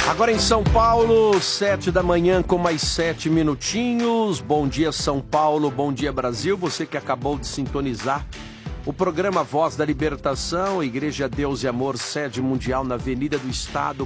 Agora em São Paulo, 7 da manhã com mais 7 minutinhos. Bom dia, São Paulo, bom dia, Brasil. Você que acabou de sintonizar o programa Voz da Libertação, Igreja Deus e Amor, sede mundial na Avenida do Estado,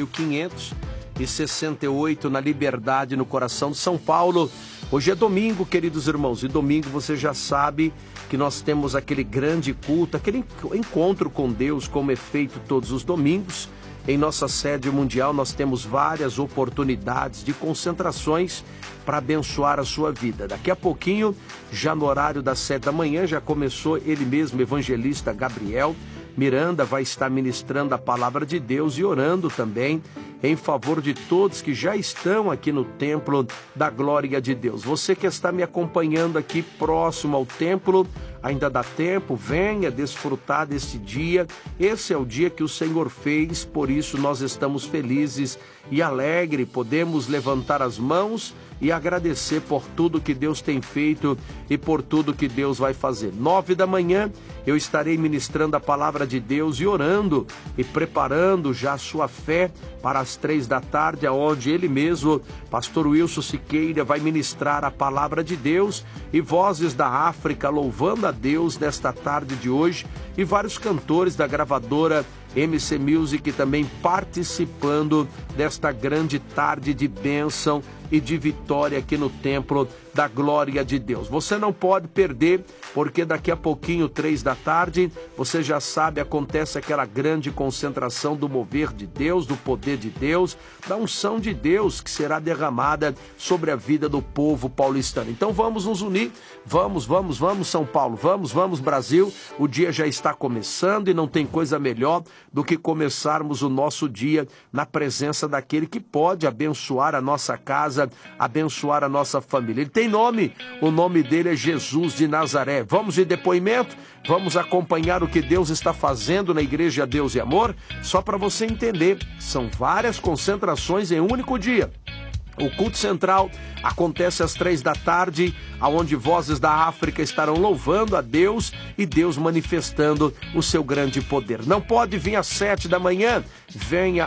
4568, na Liberdade, no coração de São Paulo. Hoje é domingo, queridos irmãos, e domingo você já sabe que nós temos aquele grande culto, aquele encontro com Deus, como é feito todos os domingos. Em nossa sede mundial nós temos várias oportunidades de concentrações para abençoar a sua vida. Daqui a pouquinho, já no horário das 7 da manhã, já começou ele mesmo, evangelista Gabriel Miranda, vai estar ministrando a palavra de Deus e orando também em favor de todos que já estão aqui no templo da glória de Deus. Você que está me acompanhando aqui próximo ao templo, ainda dá tempo, venha desfrutar desse dia. Esse é o dia que o Senhor fez, por isso nós estamos felizes e alegres. Podemos levantar as mãos e agradecer por tudo que Deus tem feito e por tudo que Deus vai fazer. 9 da manhã eu estarei ministrando a palavra de Deus e orando e preparando já a sua fé para as 3 da tarde, onde ele mesmo, pastor Wilson Siqueira, vai ministrar a palavra de Deus e vozes da África louvando a Deus nesta tarde de hoje e vários cantores da gravadora MC Music também participando desta grande tarde de bênção e de vitória aqui no templo da glória de Deus. Você não pode perder, porque daqui a pouquinho, 3 da tarde, você já sabe, acontece aquela grande concentração do mover de Deus, do poder de Deus, da unção de Deus que será derramada sobre a vida do povo paulistano. Então vamos nos unir, vamos São Paulo, vamos Brasil. O dia já está começando e não tem coisa melhor do que começarmos o nosso dia na presença daquele que pode abençoar a nossa casa, abençoar a nossa família. Ele tem nome, o nome dele é Jesus de Nazaré. Vamos de depoimento, vamos acompanhar o que Deus está fazendo na Igreja Deus e Amor. Só para você entender, são várias concentrações em um único dia. O culto central acontece às 3 da tarde, aonde vozes da África estarão louvando a Deus e Deus manifestando o seu grande poder. Não pode vir às 7 da manhã, venha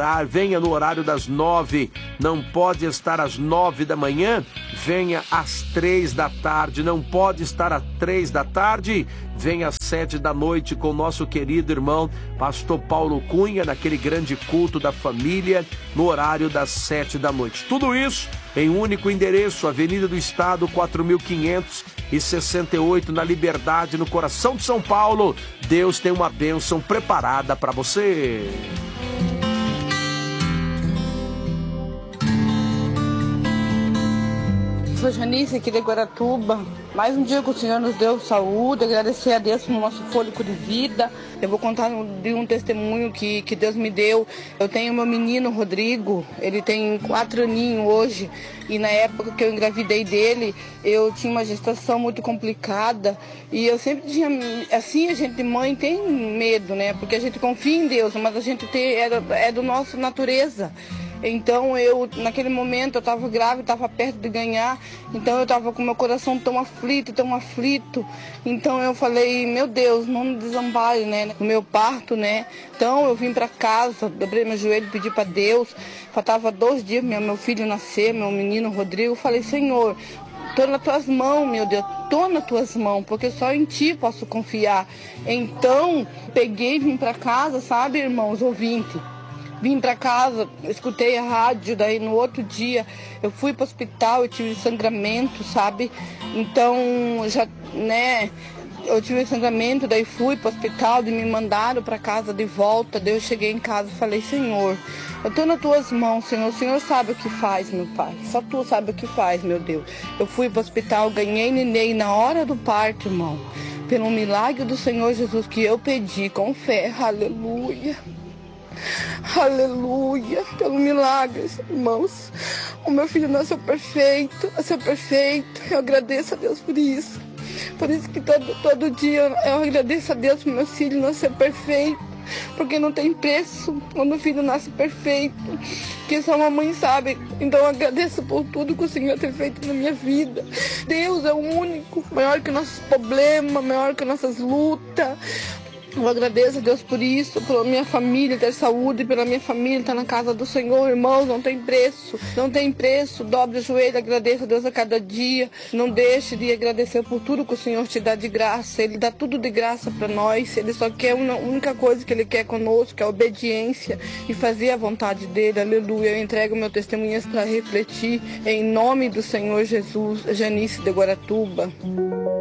no horário das 9. Não pode estar às 9 da manhã, venha às 3 da tarde. Não pode estar às 3 da tarde, venha às 7 da noite com o nosso querido irmão pastor Paulo Cunha, naquele grande culto da família, no horário das 7 da noite. Tudo isso em um único endereço, Avenida do Estado, 4568, na Liberdade, no coração de São Paulo. Deus tem uma bênção preparada para você. Sou Janice, aqui de Guaratuba. Mais um dia que o Senhor nos deu saúde, agradecer a Deus pelo nosso fôlego de vida. Eu vou contar de um testemunho que Deus me deu. Eu tenho meu menino, Rodrigo, ele tem 4 aninhos hoje. E na época que eu engravidei dele, eu tinha uma gestação muito complicada. E eu sempre tinha, assim, a gente mãe tem medo, né? Porque a gente confia em Deus, mas a gente é do nosso natureza. Então naquele momento eu estava grávida, estava perto de ganhar, então eu estava com meu coração tão aflito. Então eu falei, meu Deus, não me desampare, né? No meu parto, né? Então eu vim para casa, dobrei meu joelho, pedi para Deus. Faltava 2 dias meu filho nascer, meu menino Rodrigo. Falei, Senhor, estou nas tuas mãos, meu Deus, estou nas tuas mãos, porque só em ti posso confiar. Então peguei e vim para casa, sabe, irmãos ouvintes? Vim para casa, escutei a rádio, daí no outro dia eu fui para o hospital, eu tive sangramento, sabe? Então, já, né, eu tive sangramento, daí fui para o hospital, e me mandaram para casa de volta. Daí eu cheguei em casa e falei, Senhor, eu estou nas tuas mãos, Senhor. O Senhor sabe o que faz, meu Pai. Só tu sabe o que faz, meu Deus. Eu fui para o hospital, ganhei neném na hora do parto, irmão. Pelo milagre do Senhor Jesus que eu pedi com fé, aleluia. Aleluia, pelo milagre, irmãos. O meu filho nasceu perfeito, eu agradeço a Deus por isso. Por isso que todo dia eu agradeço a Deus por meu filho nascer perfeito, porque não tem preço quando o filho nasce perfeito, que só uma mãe sabe. Então eu agradeço por tudo que o Senhor tem feito na minha vida. Deus é o único, maior que nossos problemas, maior que nossas lutas. Eu agradeço a Deus por isso, pela minha família ter saúde, pela minha família estar na casa do Senhor, irmãos, não tem preço, não tem preço. Dobre o joelho, agradeça a Deus a cada dia, não deixe de agradecer por tudo que o Senhor te dá de graça. Ele dá tudo de graça para nós, Ele só quer uma única coisa que Ele quer conosco, é a obediência e fazer a vontade dEle, aleluia. Eu entrego meu testemunho para refletir, em nome do Senhor Jesus. Janice de Guaratuba.